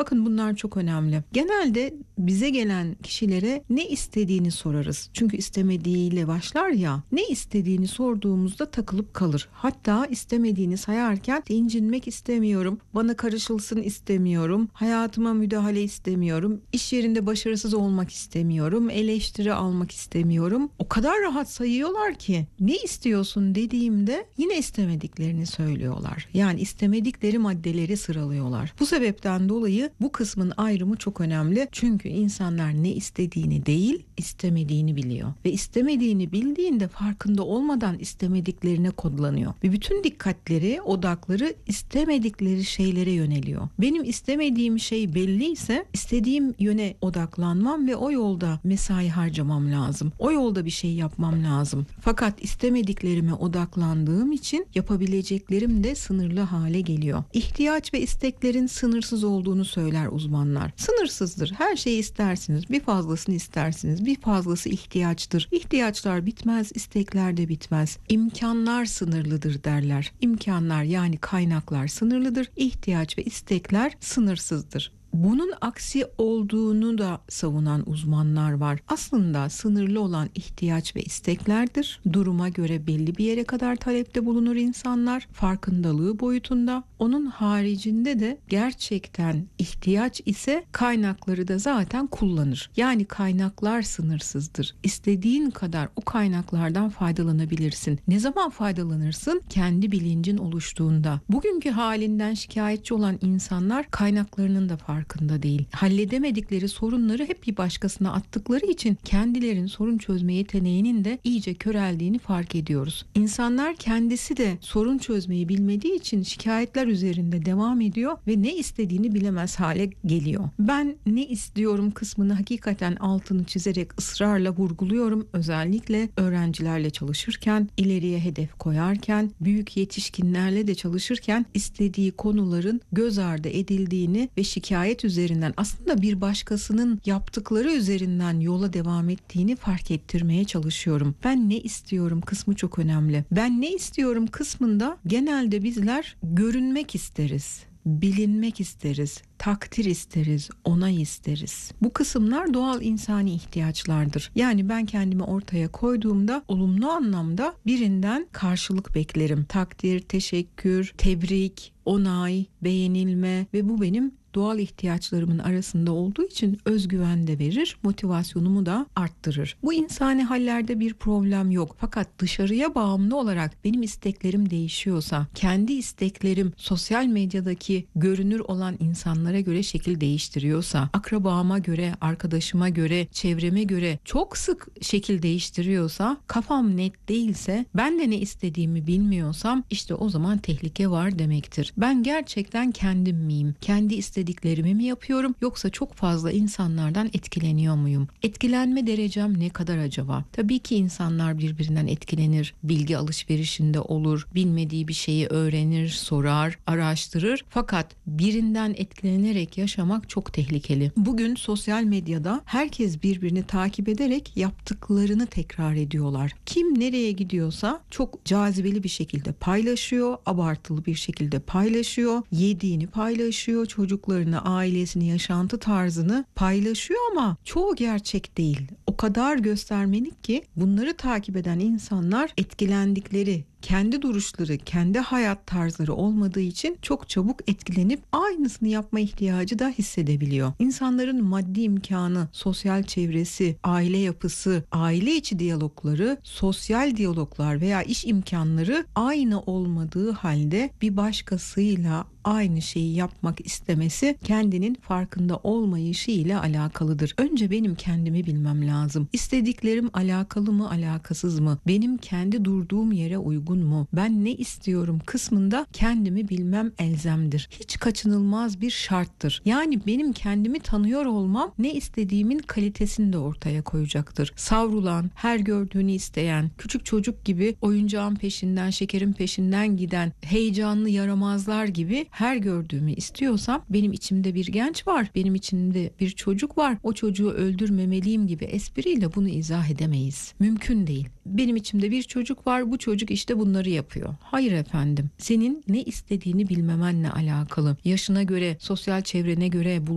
Bakın bunlar çok önemli. Genelde bize gelen kişilere ne istediğini sorarız. Çünkü istemediğiyle başlar ya. Ne istediğini sorduğumuzda takılıp kalır. Hatta istemediğini sayarken incinmek istemiyorum, bana karışılsın istemiyorum, hayatıma müdahale istemiyorum, iş yerinde başarısız olmak istemiyorum, eleştiri almak istemiyorum. O kadar rahat sayıyorlar ki ne istiyorsun dediğimde yine istemediklerini söylüyorlar. Yani istemedikleri maddeleri sıralıyorlar. Bu sebepten dolayı bu kısmın ayrımı çok önemli. Çünkü insanlar ne istediğini değil, istemediğini biliyor. Ve istemediğini bildiğinde farkında olmadan istemediklerine kodlanıyor. Ve bütün dikkatleri, odakları istemedikleri şeylere yöneliyor. Benim istemediğim şey belliyse istediğim yöne odaklanmam ve o yolda mesai harcamam lazım. O yolda bir şey yapmam lazım. Fakat istemediklerime odaklandığım için yapabileceklerim de sınırlı hale geliyor. İhtiyaç ve isteklerin sınırsız olduğunu söyler uzmanlar. Sınırsızdır. Her şeyi istersiniz. Bir fazlasını istersiniz. Bir fazlası ihtiyaçtır. İhtiyaçlar bitmez, istekler de bitmez. İmkanlar sınırlıdır derler. İmkanlar yani kaynaklar sınırlıdır. İhtiyaç ve istekler sınırsızdır. Bunun aksi olduğunu da savunan uzmanlar var. Aslında sınırlı olan ihtiyaç ve isteklerdir. Duruma göre belli bir yere kadar talepte bulunur insanlar. Farkındalığı boyutunda. Onun haricinde de gerçekten ihtiyaç ise kaynakları da zaten kullanır. Yani kaynaklar sınırsızdır. İstediğin kadar o kaynaklardan faydalanabilirsin. Ne zaman faydalanırsın? Kendi bilincin oluştuğunda. Bugünkü halinden şikayetçi olan insanlar kaynaklarının da farkında değil. Halledemedikleri sorunları hep bir başkasına attıkları için kendilerinin sorun çözme yeteneğinin de iyice köreldiğini fark ediyoruz. İnsanlar kendisi de sorun çözmeyi bilmediği için şikayetler üzerinde devam ediyor ve ne istediğini bilemez hale geliyor. Ben ne istiyorum kısmını hakikaten altını çizerek ısrarla vurguluyorum. Özellikle öğrencilerle çalışırken, ileriye hedef koyarken, büyük yetişkinlerle de çalışırken istediği konuların göz ardı edildiğini ve şikayet üzerinden aslında bir başkasının yaptıkları üzerinden yola devam ettiğini fark ettirmeye çalışıyorum. Ben ne istiyorum kısmı çok önemli. Ben ne istiyorum kısmında genelde bizler görünmek isteriz, bilinmek isteriz, takdir isteriz, onay isteriz. Bu kısımlar doğal insani ihtiyaçlardır. Yani ben kendimi ortaya koyduğumda olumlu anlamda birinden karşılık beklerim. Takdir, teşekkür, tebrik, onay, beğenilme ve bu benim doğal ihtiyaçlarımın arasında olduğu için özgüven de verir, motivasyonumu da arttırır. Bu insani hallerde bir problem yok. Fakat dışarıya bağımlı olarak benim isteklerim değişiyorsa, kendi isteklerim sosyal medyadaki görünür olan insanlara göre şekil değiştiriyorsa, akrabama göre, arkadaşıma göre, çevreme göre çok sık şekil değiştiriyorsa, kafam net değilse, ben de ne istediğimi bilmiyorsam işte o zaman tehlike var demektir. Ben gerçekten kendim miyim? Kendi istediklerimi mi yapıyorum yoksa çok fazla insanlardan etkileniyor muyum? Etkilenme derecem ne kadar acaba? Tabii ki insanlar birbirinden etkilenir, bilgi alışverişinde olur, bilmediği bir şeyi öğrenir, sorar, araştırır. Fakat birinden etkilenerek yaşamak çok tehlikeli. Bugün sosyal medyada herkes birbirini takip ederek yaptıklarını tekrar ediyorlar. Kim nereye gidiyorsa çok cazibeli bir şekilde paylaşıyor, abartılı bir şekilde paylaşıyor, yediğini paylaşıyor, çocuklarını, ailesini, yaşantı tarzını paylaşıyor ama çoğu gerçek değil. O kadar göstermelik ki bunları takip eden insanlar etkilendikleri, kendi duruşları, kendi hayat tarzları olmadığı için çok çabuk etkilenip aynısını yapma ihtiyacı da hissedebiliyor. İnsanların maddi imkanı, sosyal çevresi, aile yapısı, aile içi diyalogları, sosyal diyaloglar veya iş imkanları aynı olmadığı halde bir başkasıyla aynı şeyi yapmak istemesi kendinin farkında olmayışı ile alakalıdır. Önce benim kendimi bilmem lazım. İstediklerim alakalı mı, alakasız mı? Benim kendi durduğum yere uygun mu? Ben ne istiyorum kısmında kendimi bilmem elzemdir. Hiç kaçınılmaz bir şarttır. Yani benim kendimi tanıyor olmam ne istediğimin kalitesini de ortaya koyacaktır. Savrulan, her gördüğünü isteyen, küçük çocuk gibi oyuncağın peşinden, şekerin peşinden giden, heyecanlı yaramazlar gibi her gördüğümü istiyorsam benim içimde bir genç var, benim içimde bir çocuk var, o çocuğu öldürmemeliyim gibi espriyle bunu izah edemeyiz. Mümkün değil. Benim içimde bir çocuk var, bu çocuk işte bunları yapıyor. Hayır efendim. Senin ne istediğini bilmemenle alakalı. Yaşına göre, sosyal çevrene göre,